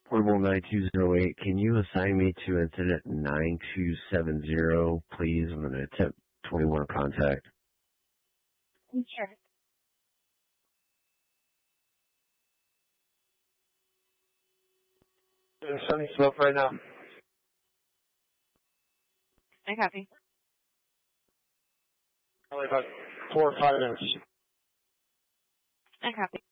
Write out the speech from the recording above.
Portable 9208, can you assign me to incident 9270, please? I'm going to attempt 21 contact. Sure. Sunny Slope right now. I copy. Probably about 4 or 5 minutes. I copy.